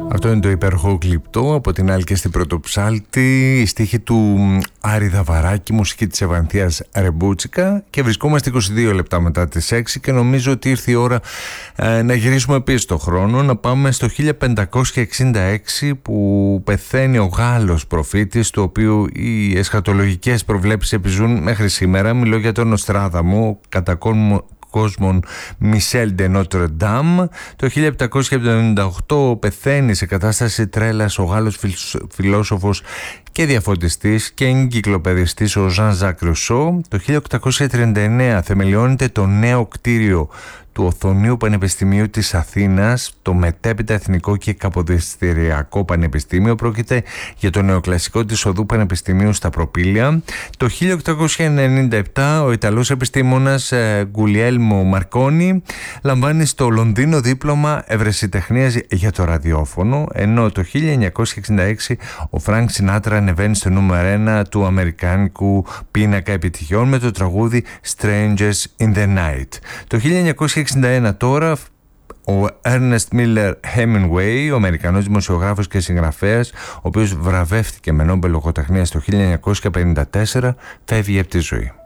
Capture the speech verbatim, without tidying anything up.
Αυτό είναι το υπέροχο γλυπτό από την άλλη και στην Πρωτοψάλτη, η στίχη του Άρη Δαβαράκη, μουσική της Ευανθίας Ρεμπούτσικα, και βρισκόμαστε είκοσι δύο λεπτά μετά τις έξι και νομίζω ότι ήρθε η ώρα ε, να γυρίσουμε πίσω στο χρόνο, να πάμε στο χίλια πεντακόσια εξήντα έξι που πεθαίνει ο Γάλλος προφήτης, του οποίου οι εσχατολογικές προβλέψεις επιζούν μέχρι σήμερα. Μιλώ για τον Νοστράδαμο, κατά κόσμων Μισελ ντε Νότρε Ντάμ. Το χίλια επτακόσια εβδομήντα οκτώ πεθαίνει σε κατάσταση τρέλας ο Γάλλος φιλόσοφος και διαφωτιστής και εγκυκλοπαιδιστής ο Ζαν Ζακ Ρουσό. Το χίλια οκτακόσια τριάντα εννέα θεμελιώνεται το νέο κτίριο του Οθωνίου Πανεπιστημίου της Αθήνας, το μετέπειτα Εθνικό και Καποδιστριακό Πανεπιστήμιο. Πρόκειται για το νεοκλασικό της Οδού Πανεπιστημίου στα Προπήλαια. Το χίλια οκτακόσια ενενήντα επτά ο Ιταλός επιστήμονας Γκουλιέλμο Μαρκόνι λαμβάνει στο Λονδίνο δίπλωμα ευρεσιτεχνίας για το ραδιόφωνο, ενώ το χίλια εννιακόσια εξήντα έξι ο Φρανκ Σινάτρα ανεβαίνει στο νούμερο ένα του αμερικάνικου πίνακα επιτυχιών με το τραγούδι Strangers in the Night. Το χίλια εννιακόσια εξήντα ένα τώρα ο Ernest Miller Hemingway, ο Αμερικανός δημοσιογράφος και συγγραφέας, ο οποίος βραβεύτηκε με Νόμπελ λογοτεχνίας το χίλια εννιακόσια πενήντα τέσσερα, φεύγει από τη ζωή.